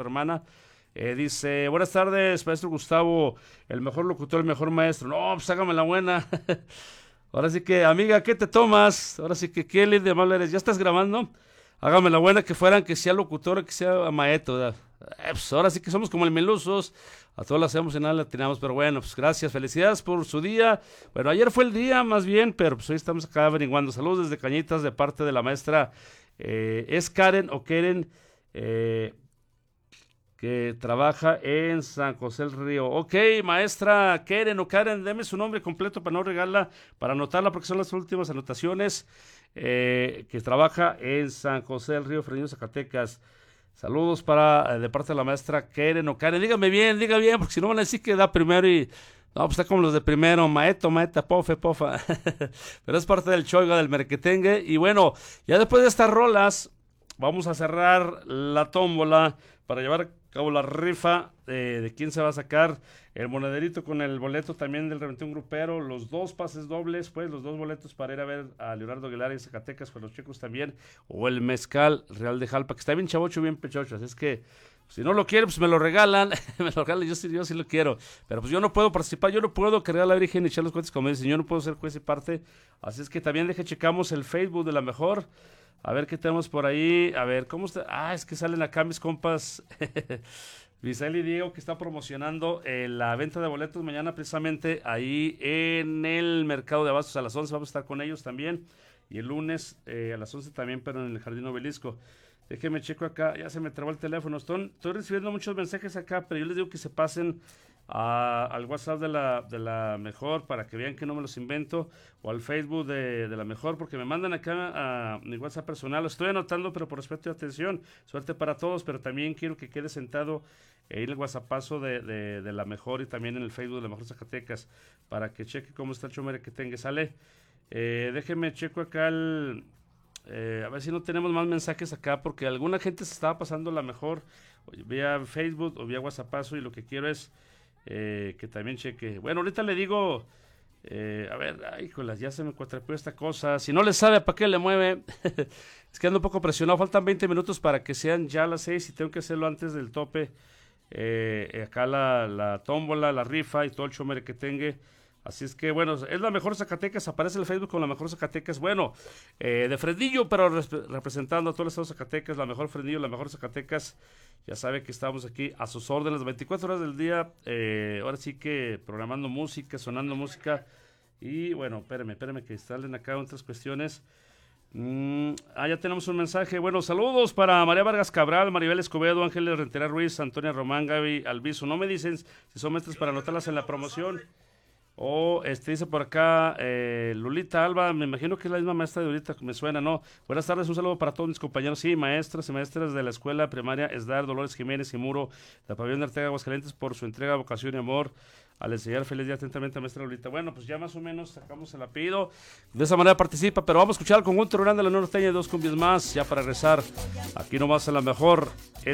hermana. Dice, buenas tardes, maestro Gustavo, el mejor locutor, el mejor maestro. No, pues hágame la buena. Ahora sí que, amiga, ¿qué te tomas? Ahora sí que, ¿qué de malo eres? ¿Ya estás grabando? Hágame la buena que fueran, que sea locutor, que sea maestro. Pues ahora sí que somos como el Melusos, a todas las hacemos y nada la tiramos, pero bueno, pues gracias, felicidades por su día. Bueno, ayer fue el día más bien, pero pues hoy estamos acá averiguando. Saludos desde Cañitas de parte de la maestra, es Karen o Keren, que trabaja en San José del Río. Ok, maestra Keren o Karen, deme su nombre completo para no regarla, para anotarla porque son las últimas anotaciones, que trabaja en San José del Río, Fresnillo, Zacatecas. Saludos de parte de la maestra Keren o Karen. Diga bien, porque si no van a decir que da primero y... No, pues está como los de primero, maeta, pofa. Pero es parte del choiga, del merequetengue. Y bueno, ya después de estas rolas, vamos a cerrar la tómbola para llevar a cabo la rifa de quién se va a sacar el monederito con el boleto también del Reventón Grupero, los 2 pases dobles, pues los 2 boletos para ir a ver a Leonardo Aguilar en Zacatecas con los chicos también, o el mezcal Real de Jalpa, que está bien chavocho, bien pechocho, así es que si no lo quiere, pues me lo regalan, yo sí lo quiero, pero pues yo no puedo participar, yo no puedo cargar a la Virgen y echar los cohetes como dicen, yo no puedo ser juez y parte, así es que también checamos el Facebook de la mejor. A ver qué tenemos por ahí. A ver, ¿cómo está? Es que salen acá mis compas Misael y Diego, que está promocionando la venta de boletos mañana precisamente ahí en el mercado de abastos a las 11. Vamos a estar con ellos también. Y el lunes a las 11 también, pero en el Jardín Obelisco. Déjenme checo acá. Ya se me trabó el teléfono. Estoy recibiendo muchos mensajes acá, pero yo les digo que se pasen al WhatsApp de la mejor para que vean que no me los invento, o al Facebook de la mejor, porque me mandan acá a mi WhatsApp personal. Lo estoy anotando, pero por respeto y atención, suerte para todos, pero también quiero que quede sentado en el WhatsAppazo de la mejor y también en el Facebook de la mejor Zacatecas, para que cheque cómo está el chomere que tenga. Sale, déjenme checo acá a ver si no tenemos más mensajes acá, porque alguna gente se estaba pasando la mejor vía Facebook o vía WhatsAppazo, y lo que quiero es que también cheque. Bueno, ahorita le digo, a ver, híjolas, ya se me cuatrapeó esta cosa. Si no le sabe, ¿para qué le mueve? Es que ando un poco presionado. Faltan 20 minutos para que sean ya las 6 y tengo que hacerlo antes del tope. Acá la tómbola, la rifa y todo el chomere que tenga. Así es que, bueno, es la mejor Zacatecas, aparece el Facebook con la mejor Zacatecas, bueno, de Fresnillo, pero representando a todo el estado de Zacatecas, la mejor Fresnillo, la mejor Zacatecas. Ya sabe que estamos aquí a sus órdenes, 24 horas del día, ahora sí que programando música, sonando música. Y bueno, espérame que salen acá otras cuestiones. Ya tenemos un mensaje. Bueno, saludos para María Vargas Cabral, Maribel Escobedo, Ángeles Rentería Ruiz, Antonia Román, Gaby Alviso. No me dicen si son maestras para anotarlas en la promoción. Dice por acá Lulita Alba, me imagino que es la misma maestra de ahorita, me suena, ¿no? Buenas tardes, un saludo para todos mis compañeros, sí, maestras y maestras de la escuela primaria Esdar, Dolores Jiménez y Muro, de Pabellón de Arteaga, Aguascalientes, por su entrega, vocación y amor al enseñar. Feliz día atentamente, maestra Lulita. Bueno, pues ya más o menos sacamos el apellido, de esa manera participa, pero vamos a escuchar al conjunto rural de la norteña y 2 cumbias más, ya para rezar, aquí nomás a la mejor,